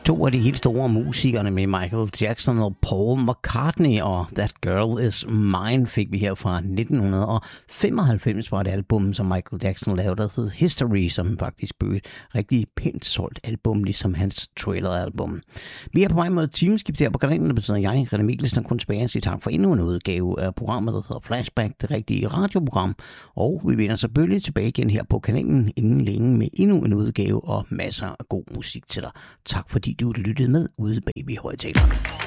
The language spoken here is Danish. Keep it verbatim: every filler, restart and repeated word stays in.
To af de helt store musikerne med Michael Jackson og Paul McCartney, og That Girl Is Mine fik vi her fra nitten femoghalvfems fra et album, som Michael Jackson lavede, der hed History, som faktisk blev et rigtig pænt solgt album, ligesom hans Thriller-album. Vi er på vej mod timeskift her på kanalen, der betyder jeg, René Mikkelsen, kun tilbage og sige tak for endnu en udgave af programmet, der hedder Flashback, det rigtige radioprogram, og vi vender selvfølgelig tilbage igen her på kanalen inden længe med endnu en udgave og masser af god musik til dig. Tak fordi du lyttede med ude bag ved højtalerne.